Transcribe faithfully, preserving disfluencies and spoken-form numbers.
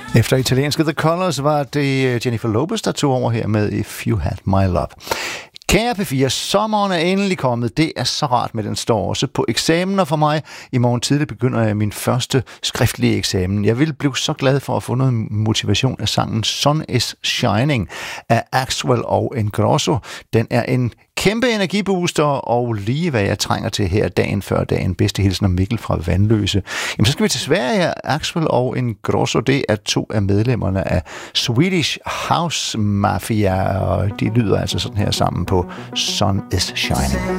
Efter italienske The Colors var det Jennifer Lopez, der tog over her med If You Had My Love. Kære P fire, sommeren er endelig kommet. Det er så rart, med den står også på eksamener for mig. I morgen tidlig begynder jeg min første skriftlige eksamen. Jeg vil blive så glad for at få noget motivation af sangen Sun is Shining af Axwell og Ingrosso. Den er en kæmpe energibooster og lige hvad jeg trænger til her dagen før dagen. Bedste hilsen af Mikkel fra Vandløse. Jamen så skal vi til Sverige. Axwell og Ingrosso, det er to af medlemmerne af Swedish House Mafia, og de lyder altså sådan her sammen på Sun is Shining.